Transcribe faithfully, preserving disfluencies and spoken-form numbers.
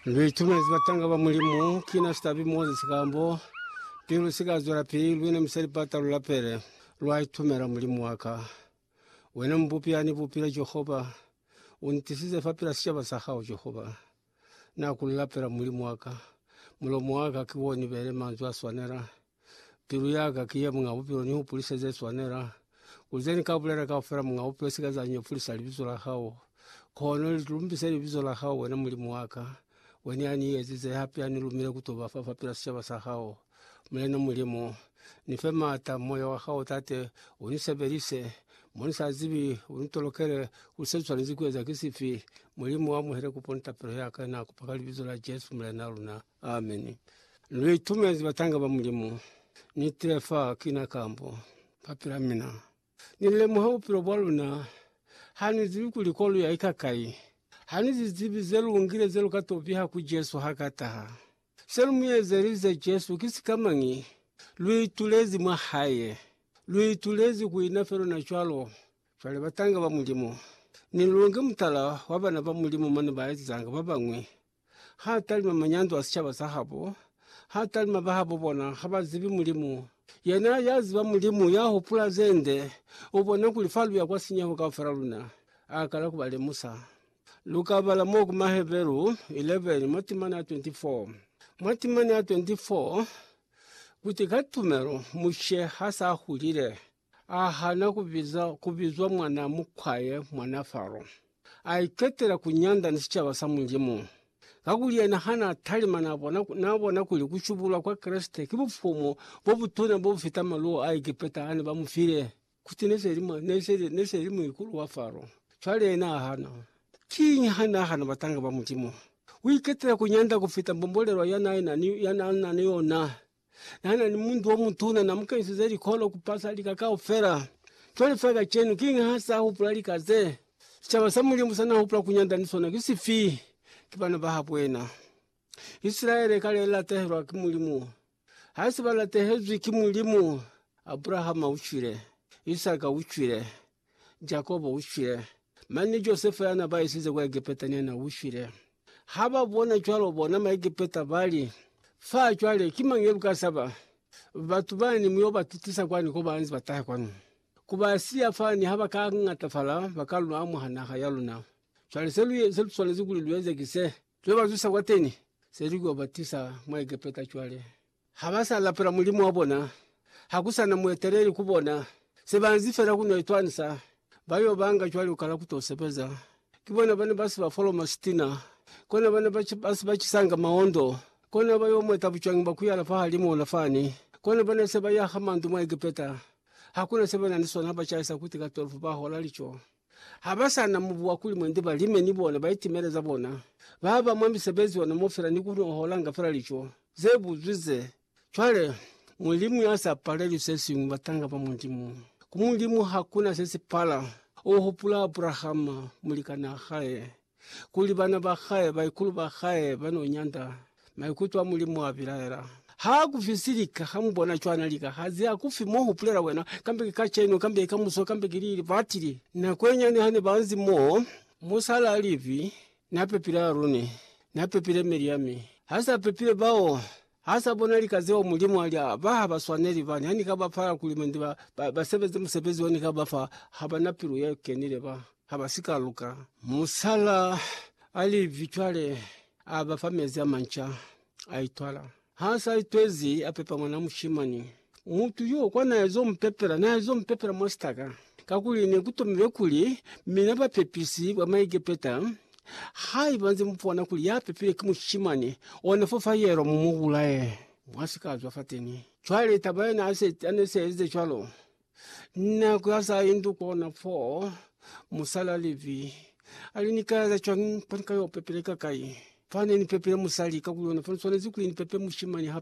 Lwitumezi batanga ba mulimu kina stabi Moses Kambo pilu sikazora pilu ine mseli pata lulapere lwaitumera mulimu waka wena mbupi ani bupira Jehova untisize fapira siaba sahao Jehova na kulapera mulimu waka mulomu waka kiwoni bere manzu aswanera pilu yaka kiye mga upiro ni upulisa ze swanera uzeni kabulera kafera mga upiro sikaza nyofulisa libizo la hao kono lumbise libizo la hao wena mulimu waka wani ani ezize hapi ani lumile kutoba fafa pila siaba sahao mleno mulimu nifema ata moyo wa hao tate uniseberise monisa zibi unitolokere usetu wanizikweza kisifi mulimu wa muhere kuponita pilo yaka na kupaka libizo la Jesu mlena luna amen. Lui tumezi batanga ba mulimu ni trefa kina kambo papira mina nile muhau pilo baluna hani zibi kulikolu ya ikakai hani zibi zelu ungire zelu katopiha ku Jesu hakataha selu mwezerize Jesu kisi kamangi lui tulezi mahaye lui tulezi kuinafero na chwalo chwale batanga ba mulimu ni lunge mtala wabana ba mulimu mani baezi zanga babangwe hatali mamanyando asichaba sahabo hatali mabahabo bona haba zibi mulimu yana yazi ba mulimu yaho pula zende ubona kulifalu ya kwa sinyaho kafaraluna akala kubale Musa Luka bala mogu maheberu eleven matimana twenty-four matimana twenty-four kutika tumero mushe hasa hulire ahana kubiza kubizwa mwana mukwaye mwana faro aiketera kunyanda nisichaba samulimu kaguliye na hana talima nabona nabona kuli kuchubula kwa Kristo kibufumo bobutuna bobufita malo aikipeta ani bamufire kutinese lima nese nese limu ikulu wa faro chale na hana kinyi hana hana batanga ba mulimu wiketera kunyanda kufita mbombolero yana ina ni yana na niona nana ni mundu wa mutuna na mkenzi zeri kolo kupasa likakao fera twali fega chenu kinyi hasa hupula likaze chaba samulimu sana hupula kunyanda nisona kisifi kibana bahabwena Israeli kale la tehro kimulimu hasi bala tehezwi kimulimu Abraham uchire Isaka uchire Jacob uchire mani Joseph yana ba isize kwa Egipeta na ushire haba bona chwalo bona ma Egipeta bali fa chwale kimangeruka saba batubani myoba tutisa kwani ko banzi batahe kwani kubasia fani haba kanga tafala bakalu amu hana hayaluna chwale selu selu swale zikuli luweze kise tuba zusa kwateni serigo batisa mwa Egipeta chwale habasa la pera mulimu wabona hakusa na muetereri kubona sebanzi fera kuno itwanisa bayo banga chwali ukala kutosebeza kibona bane basi ba follow mastina kona bane basi basi sanga maondo kona bayo mweta buchwangi bakuyala fa halimo lafani kona bane seba ya hamandu mwa Egipeta hakuna sebana nisona bachaisa kutika twelve ba holalicho habasa na mubuwa kuli mwende balime nibona baitimereza bona baba mwambi sebezi wana mofera nikuno holanga feralicho zebu zwize chwale mulimu yasa pareli sesi mbatanga pa mulimu kumulimu hakuna sesi pala ohupula Abraham mulikana hae kulibana ba hae baikulu ba hae bano nyanda maikutwa mulimu abiraera hakufisirika hamubona chwana lika hazi akufi mohupulera wena kambe kacheno kambe kamuso kambe giriri batiri na kwenya ni hane banzi mo musala alivi na pepira rune na pepire Miriami hasa pepire bao hasa bona likazewa mulimu alia baha baswaneri bani hani kaba fara kulimendiba basebeze musebezi woni kaba fa habana piru ya kenile ba habasika luka musala ali vitwale aba famezi ya mancha aitwala hasa itwezi apepa mwana mushimani mutu yo kwana yazo mpepera na yazo mpepera mostaka kakuli ne kutombe kuli mina ba pepisi ba Egipeta hai banze mpona kuli ya pepire kimushimani ona fofa yero mumugulae mwasikazwa fateni chwale tabayana ase anese eze chwalo na kwasa indu kona fo musala livi alinikaza chwangi panka yo pepire kakai fane ni pepire musali kakuli ona fonsone zikuli ni pepe mushimani.